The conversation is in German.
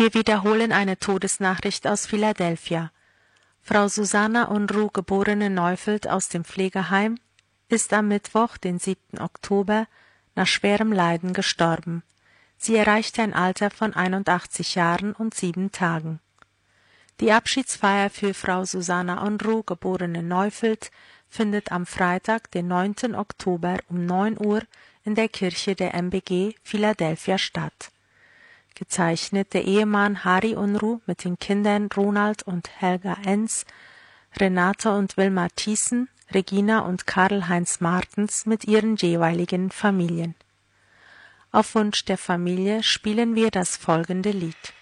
Wir wiederholen eine Todesnachricht aus Philadelphia. Frau Susanna Unruh, geborene Neufeld aus dem Pflegeheim, ist am Mittwoch, den 7. Oktober, nach schwerem Leiden gestorben. Sie erreichte ein Alter von 81 Jahren und 7 Tagen. Die Abschiedsfeier für Frau Susanna Unruh, geborene Neufeld, findet am Freitag, den 9. Oktober um 9 Uhr in der Kirche der MBG Philadelphia statt. Gezeichnet der Ehemann Harry Unruh mit den Kindern Ronald und Helga Enz, Renate und Wilma Thiessen, Regina und Karl-Heinz Martens mit ihren jeweiligen Familien. Auf Wunsch der Familie spielen wir das folgende Lied.